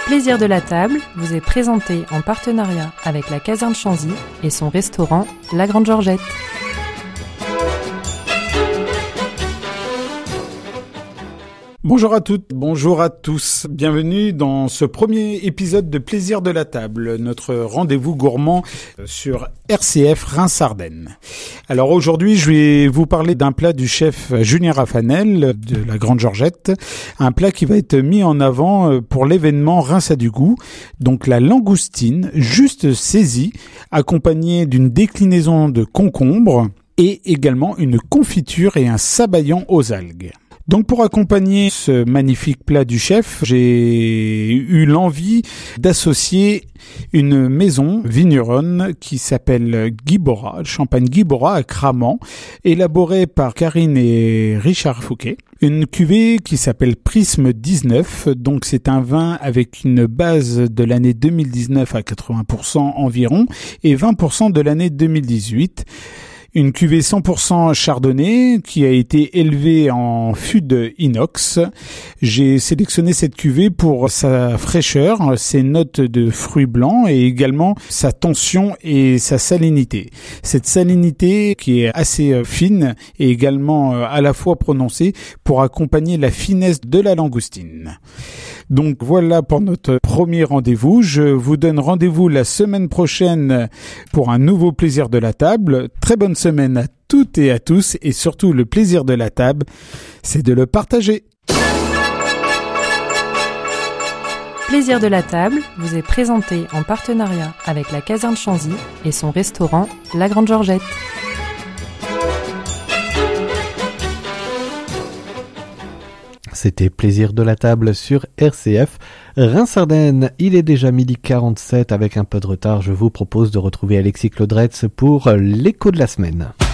Plaisir de la table vous est présenté en partenariat avec la Caserne Chanzy et son restaurant La Grande Georgette. Bonjour à toutes, bonjour à tous. Bienvenue dans ce premier épisode de Plaisir de la table, notre rendez-vous gourmand sur RCF Reims-Ardennes. Alors aujourd'hui, je vais vous parler d'un plat du chef Julien Raffanel de La Grande Georgette, un plat qui va être mis en avant pour l'événement Reims a du goût, donc la langoustine juste saisie, accompagnée d'une déclinaison de concombre et également une confiture et un sabayon aux algues. Donc pour accompagner ce magnifique plat du chef, j'ai eu l'envie d'associer une maison vigneronne qui s'appelle Guibora, champagne Guibora à Cramant, élaborée par Karine et Richard Fouquet. Une cuvée qui s'appelle Prisme 19, donc c'est un vin avec une base de l'année 2019 à 80% environ et 20% de l'année 2018. Une cuvée 100% chardonnay qui a été élevée en fût de inox. J'ai sélectionné cette cuvée pour sa fraîcheur, ses notes de fruits blancs et également sa tension et sa salinité. Cette salinité qui est assez fine et également à la fois prononcée pour accompagner la finesse de la langoustine. Donc voilà pour notre premier rendez-vous. Je vous donne rendez-vous la semaine prochaine pour un nouveau plaisir de la table. Très bonne semaine à toutes et à tous et surtout le plaisir de la table, c'est de le partager. Plaisir de la table vous est présenté en partenariat avec la Caserne Chanzy et son restaurant La Grande Georgette. C'était Plaisir de la table sur RCF Reims-Ardennes. Il est déjà 12h47 avec un peu de retard. Je vous propose de retrouver Alexis Claudretz pour l'écho de la semaine.